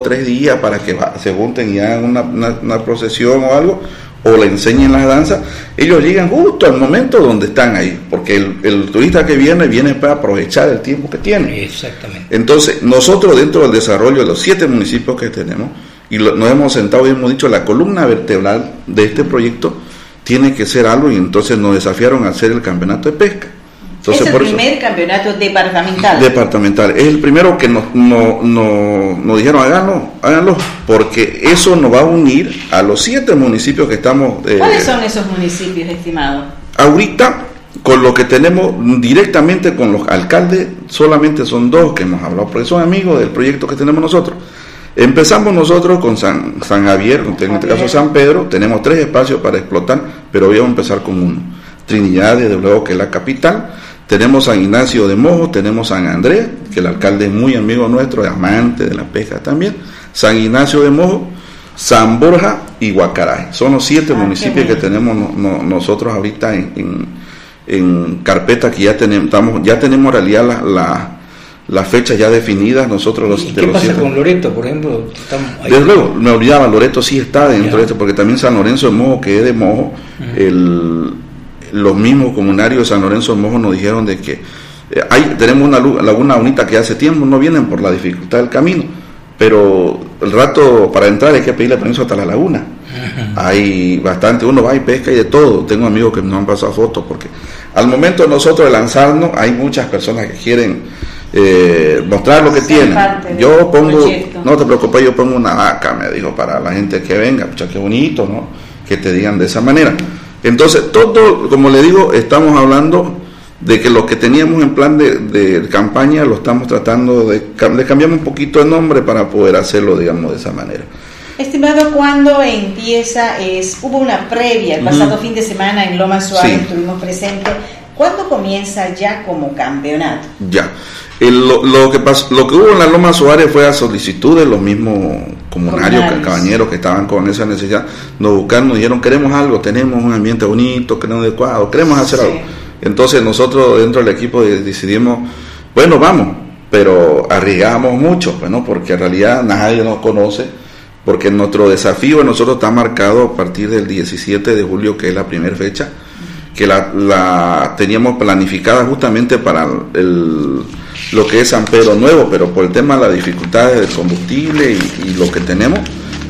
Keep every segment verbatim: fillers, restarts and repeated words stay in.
tres días para que va, se junten y hagan una, una, una procesión o algo, o le enseñen las danzas. Ellos llegan justo al momento donde están ahí, porque el, el turista que viene, viene para aprovechar el tiempo que tiene. Exactamente. Entonces, nosotros dentro del desarrollo de los siete municipios que tenemos, y lo, nos hemos sentado y hemos dicho, la columna vertebral de este proyecto tiene que ser algo, y entonces nos desafiaron a hacer el campeonato de pesca. Entonces, es el por primer eso, campeonato departamental. Departamental. Es el primero que nos, no, no, nos dijeron, háganlo, háganlo, porque eso nos va a unir a los siete municipios que estamos... Eh, ¿Cuáles son esos municipios, estimado? Ahorita, con lo que tenemos directamente con los alcaldes, solamente son dos que hemos hablado, porque son amigos del proyecto que tenemos nosotros. Empezamos nosotros con San, San Javier, en este caso San Pedro, tenemos tres espacios para explotar, pero hoy vamos a empezar con uno. Trinidad, desde luego, que es la capital. Tenemos San Ignacio de Mojo, tenemos San Andrés, que el alcalde es muy amigo nuestro, es amante de la pesca también. San Ignacio de Mojo, San Borja y Guacaray. Son los siete ah, municipios que tenemos no, no, nosotros ahorita en, en, en carpeta, que ya tenemos, estamos, ya tenemos en realidad la, la, las fechas ya definidas. Nosotros los, ¿Y de qué los pasa siete. Con Loreto, por ejemplo? Ahí. Desde luego, me olvidaba, Loreto sí está dentro ya. de esto, porque también San Lorenzo de Mojo, que es de Mojo, uh-huh. el... los mismos comunarios de San Lorenzo de Mojo nos dijeron de que eh, hay, tenemos una laguna bonita que hace tiempo no vienen por la dificultad del camino, pero el rato para entrar hay que pedirle permiso hasta la laguna. Uh-huh. Hay bastante, uno va y pesca y de todo. Tengo amigos que nos han pasado fotos, porque al momento de nosotros de lanzarnos hay muchas personas que quieren eh, mostrar lo que Ser tienen. Yo pongo, proyecto. No te preocupes, yo pongo una vaca, me dijo, para la gente que venga, pucha, qué bonito, ¿no? Que te digan de esa manera. Entonces, todo, como le digo, estamos hablando de que lo que teníamos en plan de, de campaña lo estamos tratando de, de cambiar un poquito de nombre para poder hacerlo, digamos, de esa manera. Estimado, ¿cuándo empieza? Es, hubo una previa el pasado uh-huh. fin de semana en Loma Suárez, sí. estuvimos presentes. ¿Cuándo comienza ya como campeonato? Ya. El, lo, lo, que pasó, lo que hubo en la Loma Suárez fue a solicitud de los mismos comunarios, caballeros que estaban con esa necesidad. Nos buscaron, nos dijeron, queremos algo, tenemos un ambiente bonito, queremos adecuado, queremos hacer sí. algo. Entonces nosotros dentro del equipo decidimos, bueno, vamos, pero arriesgamos mucho, pues, ¿no? Porque en realidad nadie nos conoce, porque nuestro desafío nosotros está marcado a partir del diecisiete de julio, que es la primera fecha, que la, la teníamos planificada justamente para el, lo que es San Pedro Nuevo, pero por el tema de las dificultades del combustible y, y lo que tenemos,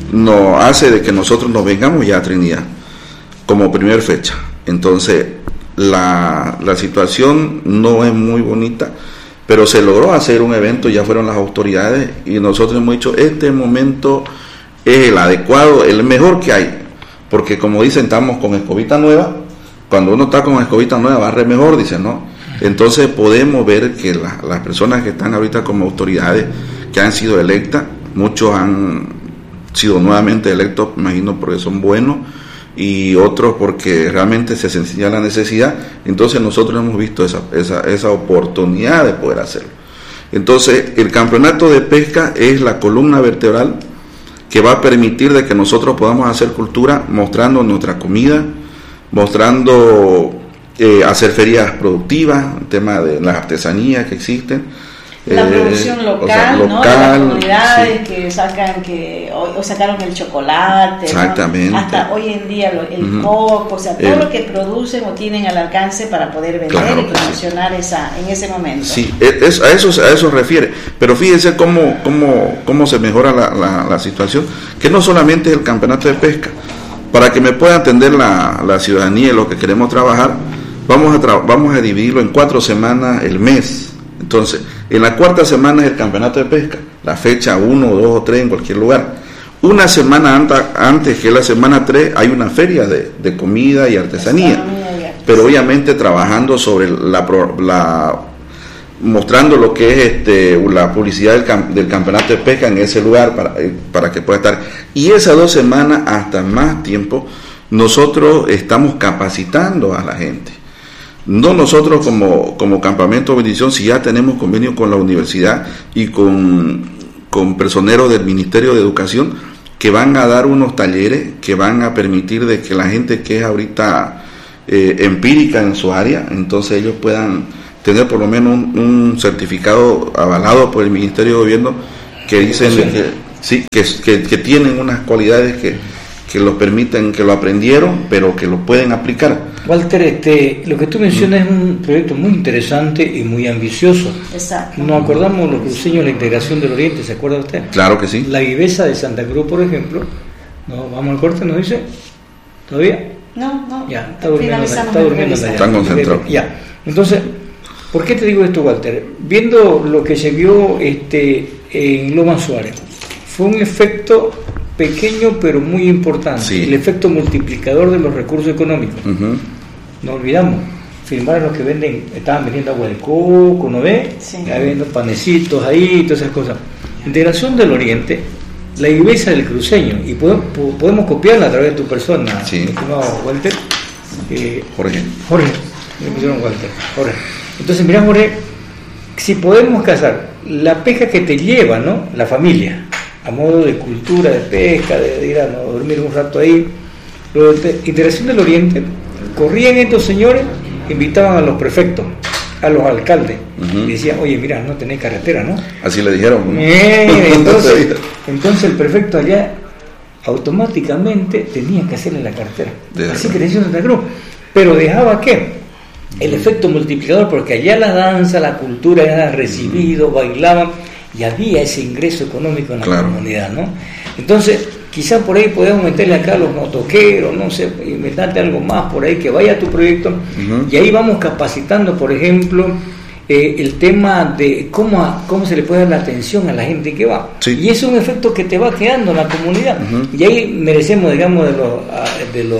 nos hace de que nosotros nos vengamos ya a Trinidad como primera fecha. Entonces la, la situación no es muy bonita, pero se logró hacer un evento, ya fueron las autoridades y nosotros hemos dicho, este momento es el adecuado, el mejor que hay, porque como dicen, estamos con escobita nueva. Cuando uno está con escobita nueva, barre mejor, dicen, ¿no? Entonces podemos ver que la, las personas que están ahorita como autoridades, que han sido electas, muchos han sido nuevamente electos, imagino, porque son buenos, y otros porque realmente se sentía la necesidad. Entonces nosotros hemos visto esa, esa, esa oportunidad de poder hacerlo. Entonces el campeonato de pesca es la columna vertebral que va a permitir de que nosotros podamos hacer cultura mostrando nuestra comida, mostrando eh, hacer ferias productivas, el tema de las artesanías que existen, la eh, producción local, o sea, local, ¿no? De las comunidades sí. que sacan que hoy, hoy sacaron el chocolate, exactamente, ¿no? Hasta hoy en día lo, el uh-huh. coco, o sea, todo el, lo que producen o tienen al alcance para poder vender claro, y promocionar sí. esa en ese momento. Sí, es, a eso a eso refiere, pero fíjense cómo cómo cómo se mejora la, la, la situación, que no solamente es el campeonato de pesca. Para que me pueda entender la, la ciudadanía y lo que queremos trabajar, vamos a tra- vamos a dividirlo en cuatro semanas el mes. Entonces, en la cuarta semana es el campeonato de pesca, la fecha uno, dos o tres en cualquier lugar. Una semana antes, antes que la semana tres, hay una feria de, de comida y artesanía, pero obviamente trabajando sobre la, la mostrando lo que es este la publicidad del, camp- del campeonato de pesca en ese lugar para, para que pueda estar. Y esas dos semanas hasta más tiempo nosotros estamos capacitando a la gente. No nosotros como, como Campamento Bendición, si ya tenemos convenio con la universidad y con, con personeros del Ministerio de Educación que van a dar unos talleres que van a permitir de que la gente que es ahorita eh, empírica en su área, entonces ellos puedan tener por lo menos un, un certificado avalado por el Ministerio de Gobierno que dicen que, Sí, que, que, que tienen unas cualidades que, que los permiten, que lo aprendieron, pero que lo pueden aplicar. Walter, este, lo que tú mencionas mm. es un proyecto muy interesante y muy ambicioso. Exacto. Nos acordamos los cruceños de la integración del Oriente, ¿se acuerda usted? Claro que sí. La viveza de Santa Cruz, por ejemplo, no, vamos al corte, ¿nos dice? ¿Todavía? No, no. Ya, está durmiendo, está durmiendo allá. Están concentrados. Ya, entonces, ¿por qué te digo esto, Walter? Viendo lo que se vio este, en Lomas Suárez, fue un efecto pequeño pero muy importante, sí. El efecto multiplicador de los recursos económicos. Uh-huh. No olvidamos, firmar los que venden, estaban vendiendo agua de coco, ¿no ve? Sí. Ya viendo panecitos ahí, todas esas cosas. Integración del Oriente, la viveza del cruceño, y podemos, podemos copiarla a través de tu persona, sí. Mi estimado Walter. Eh, Jorge. Jorge, me pusieron Walter, Jorge. Entonces, mirá, Jorge, si podemos casar la pesca que te lleva, ¿no? La familia, a modo de cultura, de pesca, de, de ir a no, dormir un rato ahí. Lo de Integración del Oriente, corrían estos señores, invitaban a los prefectos, a los alcaldes, uh-huh. Y decían, oye, mira, no tenés carretera, ¿no? Así le dijeron, ¿no? Eh, entonces, entonces el prefecto allá automáticamente tenía que hacerle la carretera. De Así que le decía Santa Cruz. Pero dejaba qué? El efecto multiplicador, porque allá la danza, la cultura era recibido, bailaban, y había ese ingreso económico en la claro. comunidad, ¿no? Entonces, quizás por ahí podemos meterle acá a los motoqueros, no sé, inventarte algo más por ahí que vaya a tu proyecto, uh-huh. Y ahí vamos capacitando, por ejemplo, eh, el tema de cómo, cómo se le puede dar la atención a la gente que va. Sí. Y es un efecto que te va quedando en la comunidad. Uh-huh. Y ahí merecemos, digamos, de los... De los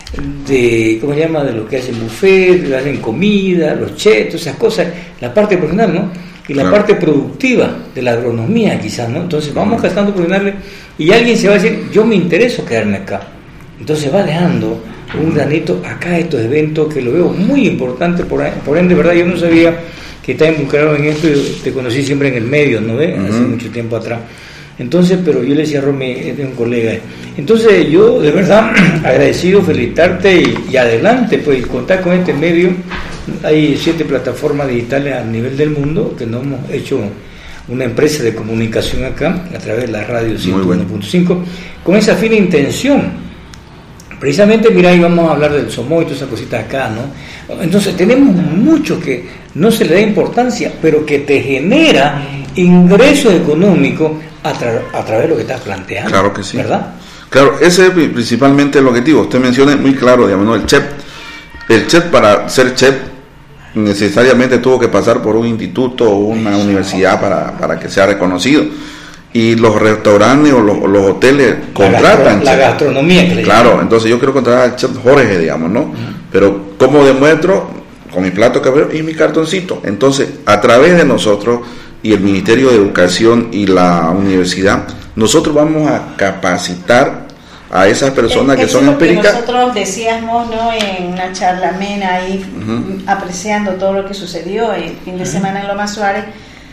de cómo se llama de lo que hacen buffet, lo hacen comida, los chefs, esas cosas, la parte profesional, ¿no? Y la claro. parte productiva de la agronomía quizás, ¿no? Entonces vamos gastando profesionales y alguien se va a decir, yo me intereso quedarme acá. Entonces va dejando un granito acá estos eventos que lo veo muy importante, por, por ende, verdad, yo no sabía que estaba involucrado en esto, yo te conocí siempre en el medio, ¿no ves? Uh-huh. Hace mucho tiempo atrás. Entonces, pero yo le decía a Romy, es de un colega. Entonces, yo de verdad agradecido, felicitarte y, y adelante, pues contar con este medio. Hay siete plataformas digitales a nivel del mundo que nos hemos hecho una empresa de comunicación acá a través de la radio ciento uno punto cinco bueno. Con esa fina intención. Precisamente, mira, ahí vamos a hablar del Somoy y todas esas cositas acá, ¿no? Entonces, tenemos mucho que no se le da importancia, pero que te genera ingresos económicos a, tra- a través de lo que estás planteando. Claro que sí. ¿Verdad? Claro, ese es principalmente el objetivo. Usted menciona muy claro, digamos, ¿no? El chef. El chef, para ser chef, necesariamente tuvo que pasar por un instituto o una universidad para, para que sea reconocido. Y los restaurantes o los, los hoteles contratan. La, gastro- la gastronomía que le Claro, llaman. entonces yo quiero contratar al chef Jorge, digamos, ¿no? Uh-huh. Pero ¿cómo demuestro? Con mi plato cabrero y mi cartoncito. Entonces, a través de nosotros y el Ministerio de Educación y la universidad, nosotros vamos a capacitar a esas personas es, que son empíricas. Que nosotros decíamos, ¿no? En una charla amena ahí, uh-huh. apreciando todo lo que sucedió el fin de uh-huh. semana en Lomas Suárez,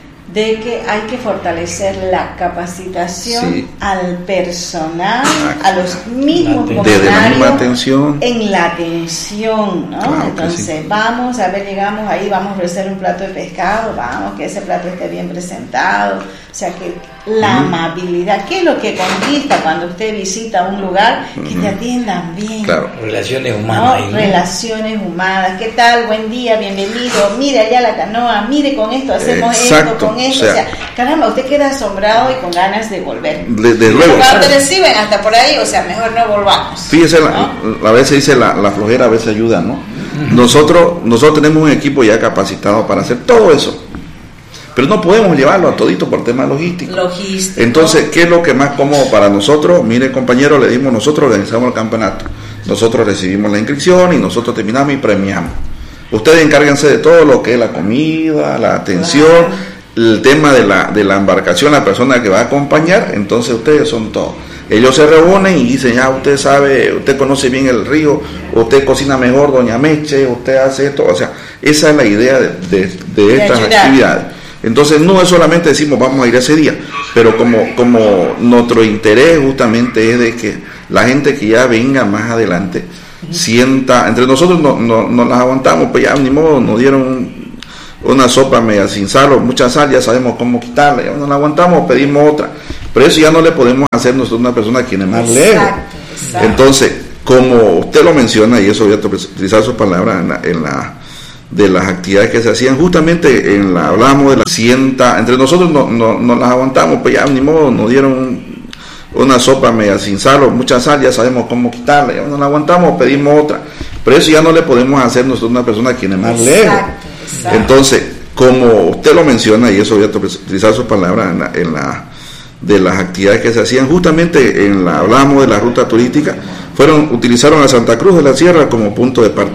de que hay que fortalecer la capacitación sí. al personal, a los mismos comunarios en la atención, ¿no? Claro, entonces sí. vamos, a ver, llegamos ahí, vamos a ofrecer un plato de pescado, vamos, que ese plato esté bien presentado, o sea que la mm. amabilidad, ¿qué es lo que conquista cuando usted visita un lugar? Que mm-hmm. te atiendan bien. Claro, relaciones humanas. ¿No? ¿no? Relaciones humanas, ¿qué tal? Buen día, bienvenido, mire allá la canoa, mire con esto, hacemos Exacto. esto, con esto, o sea, o sea, caramba, usted queda asombrado y con ganas de volver. De, de luego. Cuando te reciben hasta por ahí, o sea, mejor no volvamos. Fíjese, ¿no? la, a veces dice la, la flojera, a veces ayuda, ¿no? Uh-huh. Nosotros, nosotros tenemos un equipo ya capacitado para hacer todo eso. Pero no podemos llevarlo a todito por tema logístico. Logístico. Entonces, ¿qué es lo que más cómodo para nosotros? Mire, compañero, le dimos, nosotros organizamos el campeonato. Nosotros recibimos la inscripción y nosotros terminamos y premiamos. Ustedes encárguense de todo lo que es la comida, la atención, claro. el tema de la, de la embarcación, la persona que va a acompañar. Entonces, ustedes son todos. Ellos se reúnen y dicen, ya, usted sabe, usted conoce bien el río, usted cocina mejor, doña Meche, usted hace esto. O sea, esa es la idea de, de, de estas de actividades. Entonces no es solamente decimos vamos a ir ese día, pero como, como nuestro interés justamente es de que la gente que ya venga más adelante uh-huh. sienta, entre nosotros no, no, no las aguantamos, pues ya ni modo, nos dieron una sopa media sin sal o mucha sal, ya sabemos cómo quitarla, ya no la aguantamos, pedimos otra, Pero eso ya no le podemos hacer nosotros a una persona quien es más lejos. Entonces, como usted lo menciona, y eso voy a utilizar sus palabras en la, en la de las actividades que se hacían, justamente en la, hablamos de la sienta, entre nosotros no, no, no las aguantamos, pues ya ni modo, nos dieron un, una sopa media sin sal o mucha sal, ya sabemos cómo quitarla, ya no la aguantamos, pedimos otra, pero eso ya no le podemos hacer nosotros a una persona quien es más lejos. Exacto. Entonces, como usted lo menciona, y eso voy a utilizar sus palabras en la, en la de las actividades que se hacían, justamente en la, hablamos de la ruta turística, fueron, utilizaron a Santa Cruz de la Sierra como punto de partida.